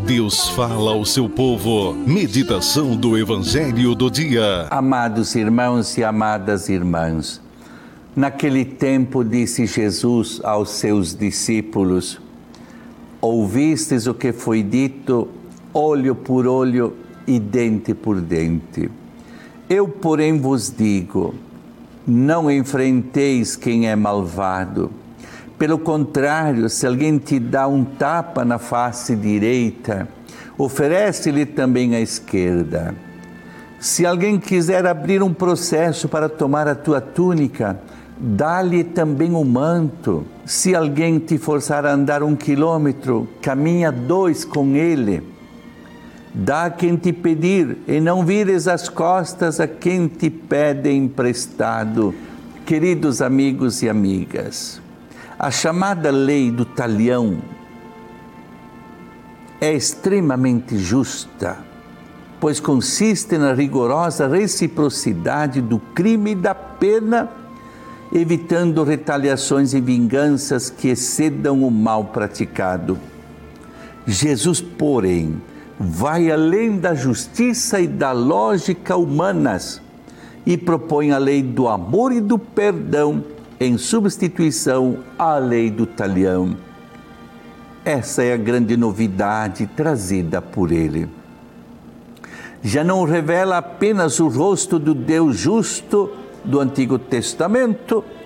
Deus fala ao seu povo. Meditação do Evangelho do dia. Amados irmãos e amadas irmãs, naquele tempo disse Jesus aos seus discípulos: ouvistes o que foi dito, olho por olho e dente por dente. Eu, porém, vos digo, não enfrenteis quem é malvado. Pelo contrário, se alguém te dá um tapa na face direita, oferece-lhe também a esquerda. Se alguém quiser abrir um processo para tomar a tua túnica, dá-lhe também o manto. Se alguém te forçar a andar 1 quilômetro, caminha 2 com ele. Dá a quem te pedir, e não vires as costas a quem te pede emprestado. Queridos amigos e amigas, a chamada lei do talião é extremamente justa, pois consiste na rigorosa reciprocidade do crime e da pena, evitando retaliações e vinganças que excedam o mal praticado. Jesus, porém, vai além da justiça e da lógica humanas e propõe a lei do amor e do perdão em substituição à lei do talião. Essa é a grande novidade trazida por ele. Já não revela apenas o rosto do Deus justo do Antigo Testamento,